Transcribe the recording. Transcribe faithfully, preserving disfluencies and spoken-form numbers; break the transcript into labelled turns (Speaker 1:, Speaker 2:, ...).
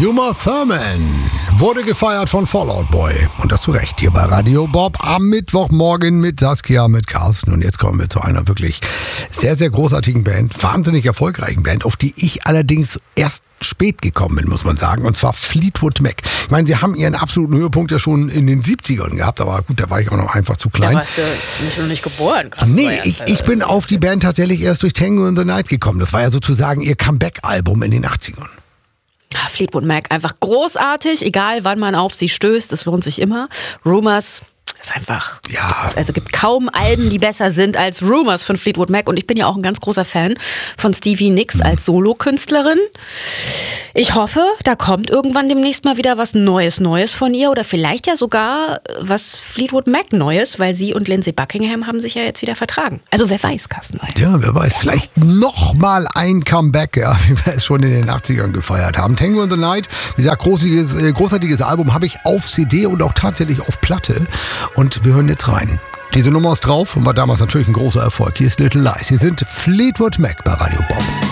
Speaker 1: Uma Thurman wurde gefeiert von Fall Out Boy. Und das zu Recht hier bei Radio Bob am Mittwochmorgen mit Saskia, mit Carsten. Und jetzt kommen wir zu einer wirklich sehr, sehr großartigen Band, wahnsinnig erfolgreichen Band, auf die ich allerdings erst spät gekommen bin, muss man sagen. Und zwar Fleetwood Mac. Ich meine, sie haben ihren absoluten Höhepunkt ja schon in den siebzigern gehabt, aber gut, da war ich auch noch einfach zu klein.
Speaker 2: Da warst du nicht, noch nicht geboren. Carsten.
Speaker 1: Nee, ich, ich bin auf die Band tatsächlich erst durch Tango in the Night gekommen. Das war ja sozusagen ihr Comeback-Album in den achtzigern.
Speaker 2: Fleetwood Mac, einfach großartig, egal wann man auf sie stößt, es lohnt sich immer. Rumors ist einfach,
Speaker 1: ja.
Speaker 2: Also gibt kaum Alben, die besser sind als Rumors von Fleetwood Mac. Und ich bin ja auch ein ganz großer Fan von Stevie Nicks mhm. als Solokünstlerin. Ich hoffe, da kommt irgendwann demnächst mal wieder was Neues, Neues von ihr oder vielleicht ja sogar was Fleetwood Mac Neues, weil sie und Lindsey Buckingham haben sich ja jetzt wieder vertragen. Also wer weiß, Carsten.
Speaker 1: Ja, wer weiß, vielleicht noch mal ein Comeback, ja, wie wir es schon in den achtzigern gefeiert haben. Tango in the Night, wie gesagt, großartiges, äh, großartiges Album, habe ich auf C D und auch tatsächlich auf Platte. Und wir hören jetzt rein. Diese Nummer ist drauf und war damals natürlich ein großer Erfolg. Hier ist Little Lies. Hier sind Fleetwood Mac bei Radio Bob.